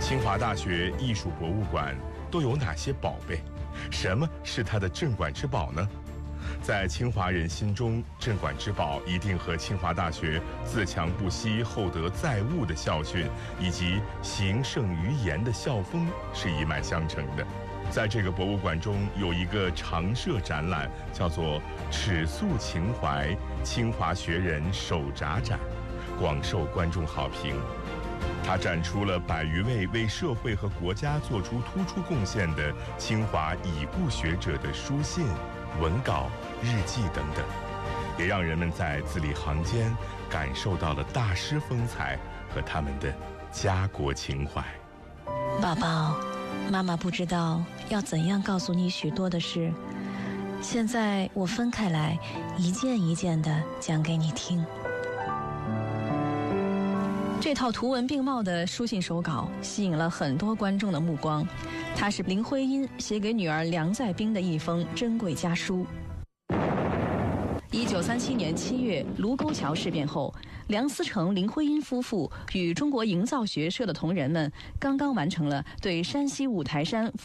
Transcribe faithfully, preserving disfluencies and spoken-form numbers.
清华大学艺术博物馆都有哪些宝贝？什么是它的镇馆之宝呢？在清华人心中，镇馆之宝一定和清华大学自强不息、厚德载物的校训，以及行胜于言的校风是一脉相承的。在这个博物馆中，有一个常设展览，叫做“尺素情怀清华学人手札展”，广受观众好评。它展出了百余位为社会和国家做出突出贡献的清华已故学者的书信、文稿、日记等等，也让人们在字里行间感受到了大师风采和他们的家国情怀。 宝宝，妈妈不知道要怎样告诉你许多的事，现在我分开来，一件一件的讲给你听。这套图文并茂的书信手稿吸引了很多观众的目光，它是林徽因写给女儿梁再冰的一封珍贵家书。一九三七年七月，卢沟桥事变后，梁思成、林徽因夫妇与中国营造学社的同仁们刚刚完成了对山西五台山